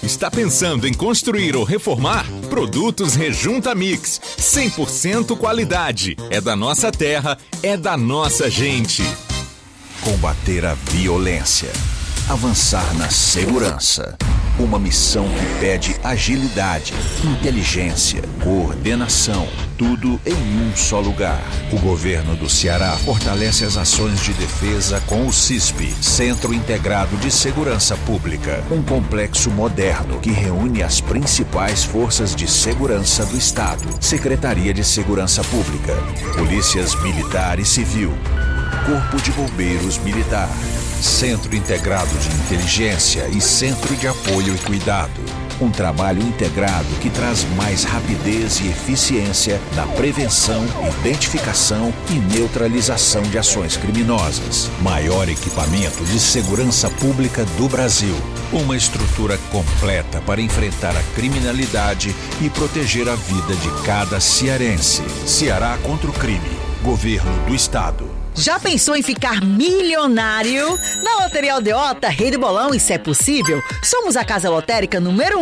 Está pensando em construir ou reformar? Produtos Rejunta Mix. 100% qualidade. É da nossa terra, é da nossa gente. Combater a violência. Avançar na segurança. Uma missão que pede agilidade, inteligência, coordenação, tudo em um só lugar. O governo do Ceará fortalece as ações de defesa com o CISP, Centro Integrado de Segurança Pública, um complexo moderno que reúne as principais forças de segurança do Estado. Secretaria de Segurança Pública, Polícias Militar e Civil, Corpo de Bombeiros Militar, Centro Integrado de Inteligência e Centro de Apoio e Cuidado. Um trabalho integrado que traz mais rapidez e eficiência na prevenção, identificação e neutralização de ações criminosas. Maior equipamento de segurança pública do Brasil. Uma estrutura completa para enfrentar a criminalidade e proteger a vida de cada cearense. Ceará contra o crime. Governo do Estado. Já pensou em ficar milionário? Na Loteria Aldeota, Rei do Bolão, e se é possível, somos a casa lotérica número 1